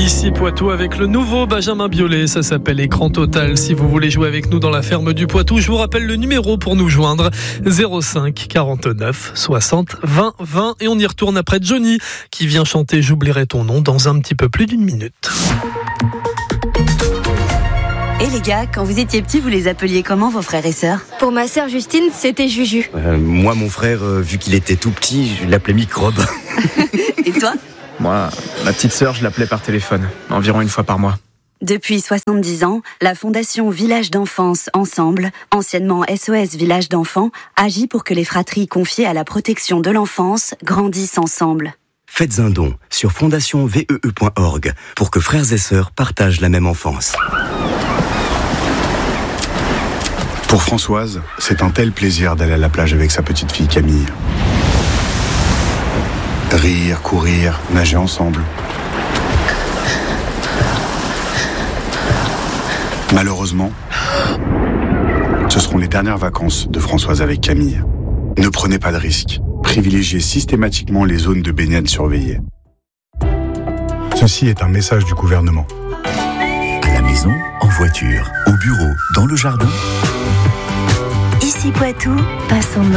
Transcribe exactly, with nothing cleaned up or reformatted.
Ici Poitou avec le nouveau Benjamin Biolay, ça s'appelle Écran Total. Si vous voulez jouer avec nous dans la ferme du Poitou, je vous rappelle le numéro pour nous joindre, zéro cinq quarante-neuf soixante vingt vingt. Et on y retourne après Johnny qui vient chanter J'oublierai ton nom dans un petit peu plus d'une minute. Et les gars, quand vous étiez petits, vous les appeliez comment vos frères et sœurs ? Pour ma sœur Justine, c'était Juju. Euh, moi, mon frère, euh, vu qu'il était tout petit, je l'appelais Microbe. Et toi ? Moi, ma petite sœur, je l'appelais par téléphone, environ une fois par mois. Depuis soixante-dix ans, la Fondation Village d'Enfance Ensemble, anciennement S O S Village d'Enfants, agit pour que les fratries confiées à la protection de l'enfance grandissent ensemble. Faites un don sur fondation vee point org pour que frères et sœurs partagent la même enfance. Pour Françoise, c'est un tel plaisir d'aller à la plage avec sa petite fille Camille. Rire, courir, nager ensemble. Malheureusement, ce seront les dernières vacances de Françoise avec Camille. Ne prenez pas de risques. Privilégiez systématiquement les zones de baignade surveillées. Ceci est un message du gouvernement. À la maison, en voiture, au bureau, dans le jardin. Ici Poitou, passons